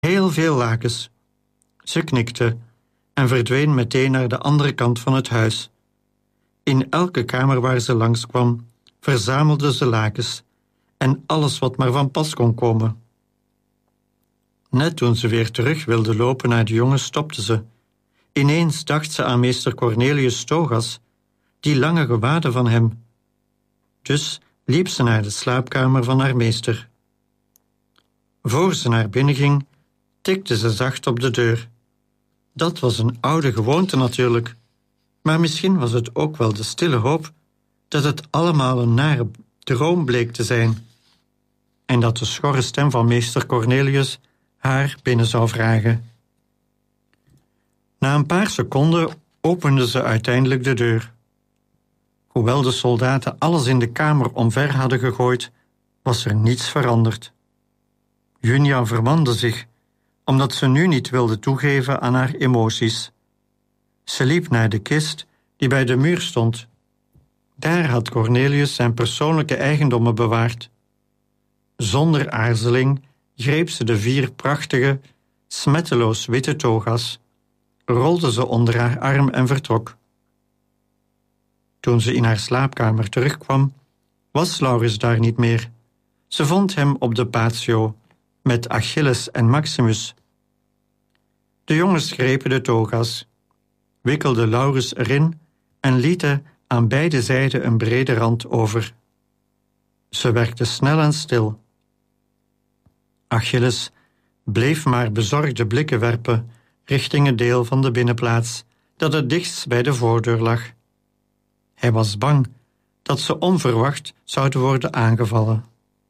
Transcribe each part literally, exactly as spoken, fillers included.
Heel veel lakens. Ze knikte en verdween meteen naar de andere kant van het huis. In elke kamer waar ze langskwam, verzamelde ze lakens en alles wat maar van pas kon komen. Net toen ze weer terug wilde lopen naar de jongen, stopte ze. Ineens dacht ze aan meester Cornelius Togas, die lange gewaden van hem. Dus liep ze naar de slaapkamer van haar meester. Voor ze naar binnen ging, tikte ze zacht op de deur. Dat was een oude gewoonte natuurlijk, maar misschien was het ook wel de stille hoop dat het allemaal een nare droom bleek te zijn en dat de schorre stem van meester Cornelius haar binnen zou vragen. Na een paar seconden opende ze uiteindelijk de deur. Hoewel de soldaten alles in de kamer omver hadden gegooid, was er niets veranderd. Junia vermande zich, omdat ze nu niet wilde toegeven aan haar emoties. Ze liep naar de kist die bij de muur stond. Daar had Cornelius zijn persoonlijke eigendommen bewaard. Zonder aarzeling greep ze de vier prachtige, smetteloos witte toga's, rolde ze onder haar arm en vertrok. Toen ze in haar slaapkamer terugkwam, was Laurens daar niet meer. Ze vond hem op de patio, met Achilles en Maximus. De jongens grepen de toga's, wikkelden Laurens erin en lieten aan beide zijden een brede rand over. Ze werkten snel en stil. Achilles bleef maar bezorgde blikken werpen richting het deel van de binnenplaats dat het dichtst bij de voordeur lag. Hij was bang dat ze onverwacht zouden worden aangevallen.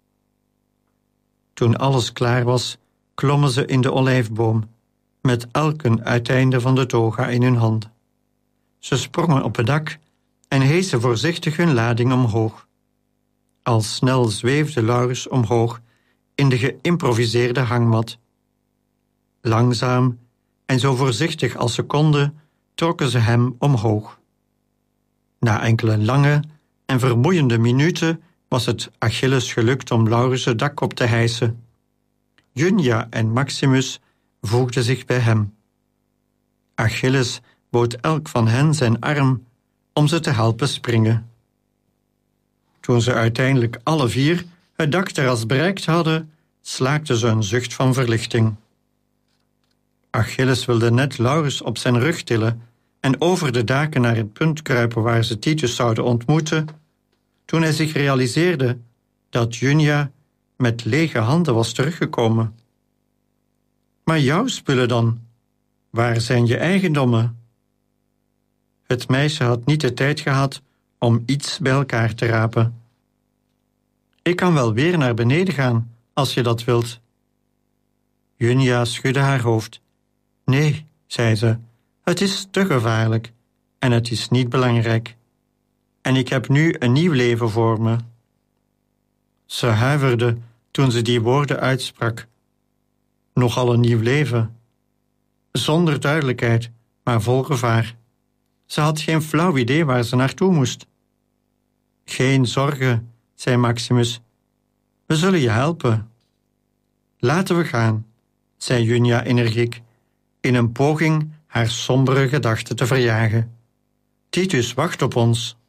Toen alles klaar was, klommen ze in de olijfboom, met elk een uiteinde van de toga in hun hand. Ze sprongen op het dak en heesten voorzichtig hun lading omhoog. Al snel zweefde Laurens omhoog in de geïmproviseerde hangmat. Langzaam en zo voorzichtig als ze konden, trokken ze hem omhoog. Na enkele lange en vermoeiende minuten was het Achilles gelukt om Laurens het dak op te hijsen. Junia en Maximus voegden zich bij hem. Achilles bood elk van hen zijn arm om ze te helpen springen. Toen ze uiteindelijk alle vier het dakterras bereikt hadden, slaakten ze een zucht van verlichting. Achilles wilde net Laurens op zijn rug tillen en over de daken naar het punt kruipen waar ze Titus zouden ontmoeten, toen hij zich realiseerde dat Junia met lege handen was teruggekomen. Maar jouw spullen dan? Waar zijn je eigendommen? Het meisje had niet de tijd gehad om iets bij elkaar te rapen. Ik kan wel weer naar beneden gaan, als je dat wilt. Junia schudde haar hoofd. Nee, zei ze, het is te gevaarlijk en het is niet belangrijk. En ik heb nu een nieuw leven voor me. Ze huiverde toen ze die woorden uitsprak. Nogal een nieuw leven. Zonder duidelijkheid, maar vol gevaar. Ze had geen flauw idee waar ze naartoe moest. Geen zorgen, zei Maximus. We zullen je helpen. Laten we gaan, zei Junia energiek, in een poging haar sombere gedachten te verjagen. Titus wacht op ons.